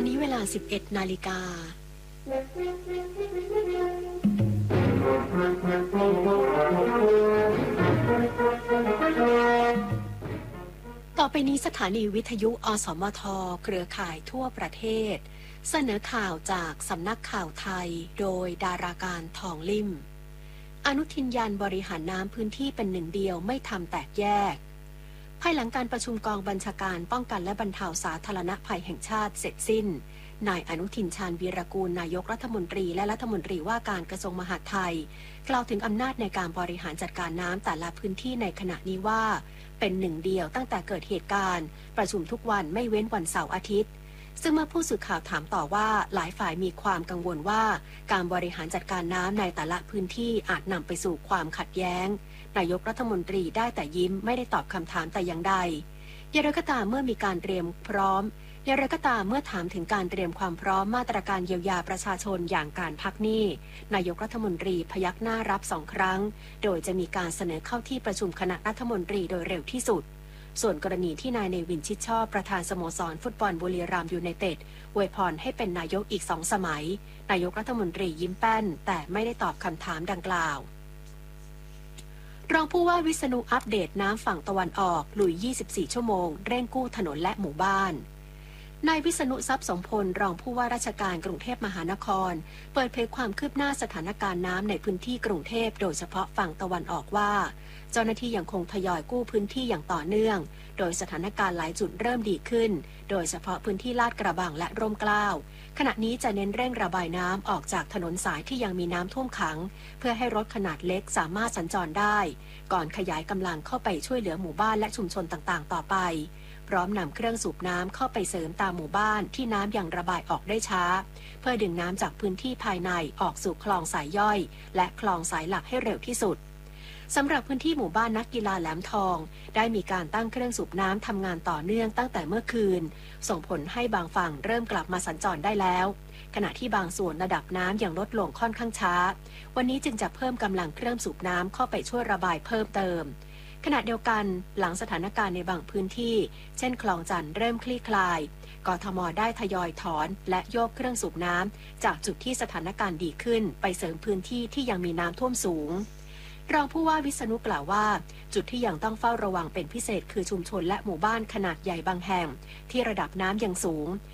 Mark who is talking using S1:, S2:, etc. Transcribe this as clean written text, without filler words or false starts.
S1: นี้เวลา 11 นาฬิกาต่อไปนี้สถานีวิทยุอสมทเครือข่ายทั่วประเทศเสนอข่าวจากสำนักข่าวไทยโดยดาราการทองลิ่มอนุทินยันบริหารน้ำพื้นที่เป็นหนึ่งเดียวไม่ทำแตกแยกภายหลังการประชุมกองบัญชาการป้องกันและบรรเทาสาธารณภัยแห่งชาติเสร็จสิ้นนายอนุทินชาญวีรกูลนายกรัฐมนตรีและรัฐมนตรีว่าการกระทรวงมหาดไทยกล่าวถึงอำนาจในการบริหารจัดการน้ำแต่ละพื้นที่ในขณะนี้ว่าเป็นหนึ่งเดียวตั้งแต่เกิดเหตุการณ์ประชุมทุกวันไม่เว้นวันเสาร์อาทิตย์ซึ่งเมื่อผู้สื่อข่าวถามต่อว่าหลายฝ่ายมีความกังวลว่าการบริหารจัดการน้ำในแต่ละพื้นที่อาจนำไปสู่ความขัดแย้งนายกรัฐมนตรีได้แต่ยิ้มไม่ได้ตอบคำถามแต่อย่างใดอย่างไรก็ตามเมื่อมีการเตรียมพร้อมอย่างไรก็ตามเมื่อถามถึงการเตรียมความพร้อมมาตรการเยียวยาประชาชนอย่างการพักหนี้นายกรัฐมนตรีพยักหน้ารับ2 ครั้งโดยจะมีการเสนอเข้าที่ประชุมคณะรัฐมนตรีโดยเร็วที่สุดส่วนกรณีที่นายเนวินชิดชอบประธานสโมสรฟุตบอลบุรีรัมย์ยูไนเต็ดอวยพรให้เป็นนายกอีก2 สมัยนายกรัฐมนตรียิ้มแป้นแต่ไม่ได้ตอบคำถามดังกล่าวรองผู้ว่าวิษณุอัปเดตน้ำฝั่งตะวันออกลุย24 ชั่วโมงเร่งกู้ถนนและหมู่บ้านนายวิษณุทรัพย์สมพลรองผู้ว่าราชการกรุงเทพมหานครเปิดเผยความคืบหน้าสถานการณ์น้ำในพื้นที่กรุงเทพโดยเฉพาะฝั่งตะวันออกว่าเจ้าหน้าที่ยังคงทยอยกู้พื้นที่อย่างต่อเนื่องโดยสถานการณ์หลายจุดเริ่มดีขึ้นโดยเฉพาะพื้นที่ลาดกระบังและร่มเกล้าขณะนี้จะเน้นเร่งระบายน้ำออกจากถนนสายที่ยังมีน้ำท่วมขังเพื่อให้รถขนาดเล็กสามารถสัญจรได้ก่อนขยายกำลังเข้าไปช่วยเหลือหมู่บ้านและชุมชนต่างๆต่อไปพร้อมนำเครื่องสูบน้ำเข้าไปเสริมตามหมู่บ้านที่น้ำยังระบายออกได้ช้าเพื่อดึงน้ำจากพื้นที่ภายในออกสู่คลองสายย่อยและคลองสายหลักให้เร็วที่สุดสำหรับพื้นที่หมู่บ้านนักกีฬาแหลมทองได้มีการตั้งเครื่องสูบน้ำทำงานต่อเนื่องตั้งแต่เมื่อคืนส่งผลให้บางฝั่งเริ่มกลับมาสัญจรได้แล้วขณะที่บางส่วนระดับน้ำยังลดลงค่อนข้างช้าวันนี้จึงจะเพิ่มกำลังเครื่องสูบน้ำเข้าไปช่วยระบายเพิ่มเติมขณะเดียวกันหลังสถานการณ์ในบางพื้นที่เช่นคลองจันทร์เริ่มคลี่คลายกทม.ได้ทยอยถอนและโยกเครื่องสูบน้ำจากจุดที่สถานการณ์ดีขึ้นไปเสริมพื้นที่ที่ยังมีน้ำท่วมสูงรองผู้ว่าวิษณุกล่าวว่าจุดที่ยังต้องเฝ้าระวังเป็นพิเศษคือชุมชนและหมู่บ้านขนาดใหญ่บางแห่งที่ระดับน้ำยังสูง